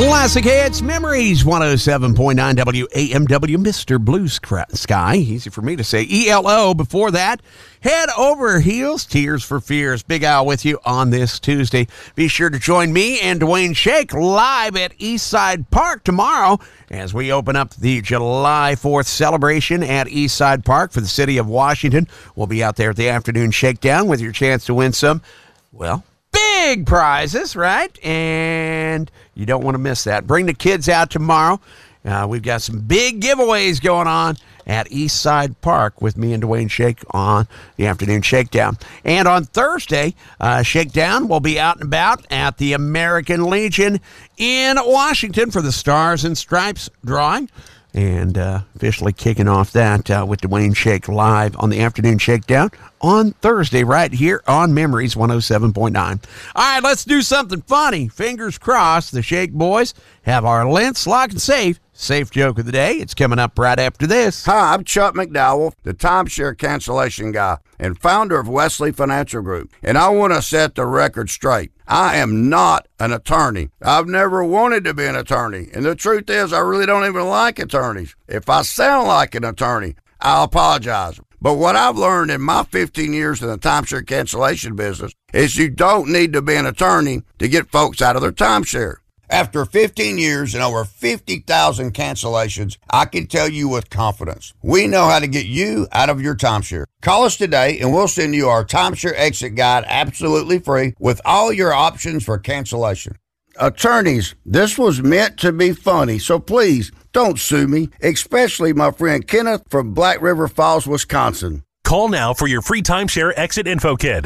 Classic hits, memories, 107.9 WAMW, Mr. Blue Sky. Easy for me to say. ELO. Before that, Head Over Heels, Tears for Fears. Big Al with you on this Tuesday. Be sure to join me and Dwayne Shake live at Eastside Park tomorrow as we open up the July 4th celebration at Eastside Park for the city of Washington. We'll be out there at the afternoon shakedown with your chance to win some, well, big prizes, right? And you don't want to miss that. Bring the kids out tomorrow. We've got some big giveaways going on at Eastside Park with me and Dwayne Shake on the afternoon shakedown. And on Thursday, shakedown will be out and about at the American Legion in Washington for the Stars and Stripes drawing. And officially kicking off that with Dwayne Shake live on the afternoon shakedown on Thursday right here on Memories 107.9. All right, let's do something funny. Fingers crossed the Shake boys have our Lentz Lock and Safe joke of the day. It's coming up right after this. Hi, I'm Chuck McDowell, the timeshare cancellation guy and founder of Wesley Financial Group. And I want to set the record straight. I am not an attorney. I've never wanted to be an attorney. And the truth is, I really don't even like attorneys. If I sound like an attorney, I'll apologize. But what I've learned in my 15 years in the timeshare cancellation business is you don't need to be an attorney to get folks out of their timeshare. After 15 years and over 50,000 cancellations, I can tell you with confidence, we know how to get you out of your timeshare. Call us today and we'll send you our timeshare exit guide absolutely free with all your options for cancellation. Attorneys, this was meant to be funny, so please don't sue me, especially my friend Kenneth from Black River Falls, Wisconsin. Call now for your free timeshare exit info kit.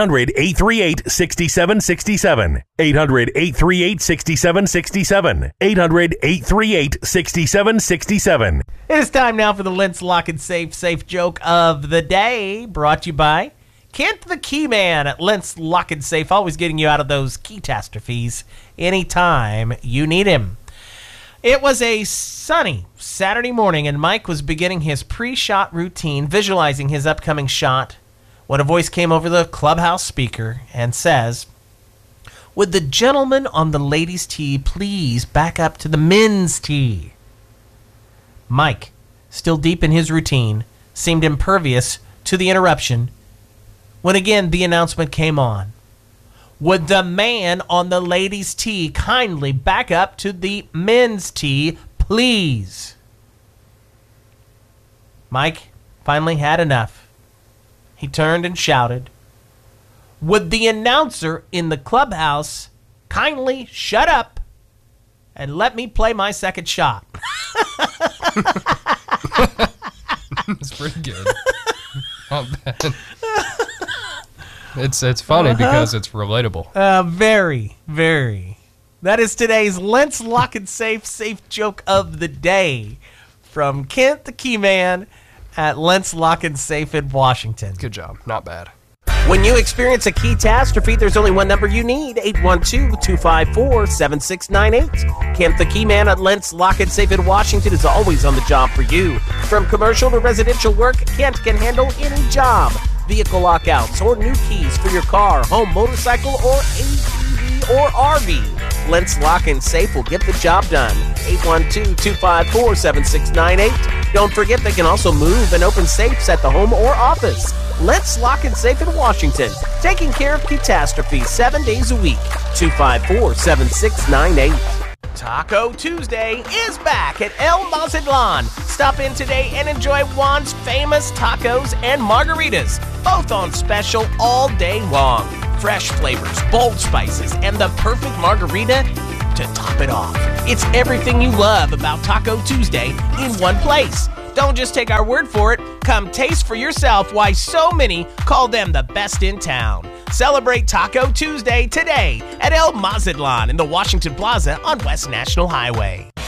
800-838-6767. 800-838-6767. 800-838-6767. It is time now for the Lentz Lock and Safe joke of the day, brought to you by Kent the Key Man at Lentz Lock and Safe, always getting you out of those catastrophes anytime you need him. It was a sunny Saturday morning, and Mike was beginning his pre-shot routine, visualizing his upcoming shot, when a voice came over the clubhouse speaker and says, "Would the gentleman on the ladies' tee please back up to the men's tee?" Mike, still deep in his routine, seemed impervious to the interruption when again the announcement came on. "Would the man on the ladies' tee kindly back up to the men's tee, please?" Mike finally had enough. He turned and shouted, "Would the announcer in the clubhouse kindly shut up and let me play my second shot?" It's pretty good. Not bad. It's funny because it's relatable. Very, very. That is today's Lentz Lock and Safe joke of the day from Kent the Key Man at Lentz Lock and Safe in Washington. Good job. Not bad. When you experience a catastrophe, there's only one number you need, 812-254-7698. Kent the Key Man at Lentz Lock and Safe in Washington is always on the job for you. From commercial to residential work, Kent can handle any job. Vehicle lockouts or new keys for your car, home, motorcycle, or ATV or RV. Lentz Lock and Safe will get the job done. 812-254-7698. Don't forget they can also move and open safes at the home or office. Lentz Lock and Safe in Washington, taking care of catastrophes 7 days a week. 254-7698. Taco Tuesday is back at El Mazatlan. Stop in today and enjoy Juan's famous tacos and margaritas, both on special all day long. Fresh flavors, bold spices, and the perfect margarita to top it off. It's everything you love about Taco Tuesday in one place. Don't just take our word for it. Come taste for yourself why so many call them the best in town. Celebrate Taco Tuesday today at El Mazatlan in the Washington Plaza on West National Highway.